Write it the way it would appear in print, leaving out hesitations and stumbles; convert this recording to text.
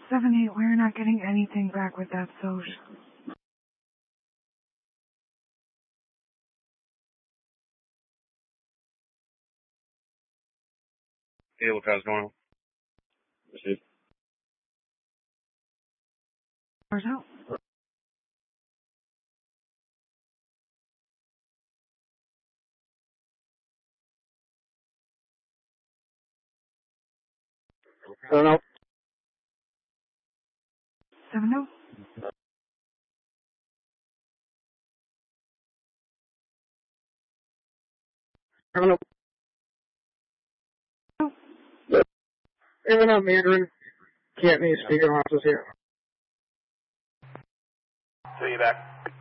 7-8, we're not getting anything back with that Soj. Yeah, what kind going on? Received. Where's out? I don't know. 7-0? I don't know. Oh. Even up Mandarin. Can't need speaker offices here. See you back.